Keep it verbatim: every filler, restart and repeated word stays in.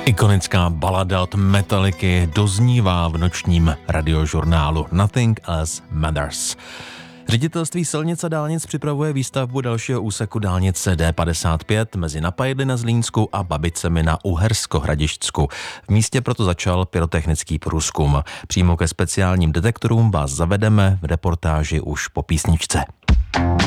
Ikonická balada od Metallicy doznívá v nočním radiožurnálu Nothing Else Matters. Ředitelství silnic a dálnic připravuje výstavbu dalšího úseku dálnice D padesát pět mezi Napajedly na Zlínsku a Babicemi na Uhersko-Hradišťsku. V místě proto začal pyrotechnický průzkum. Přímo ke speciálním detektorům vás zavedeme v reportáži už po písničce.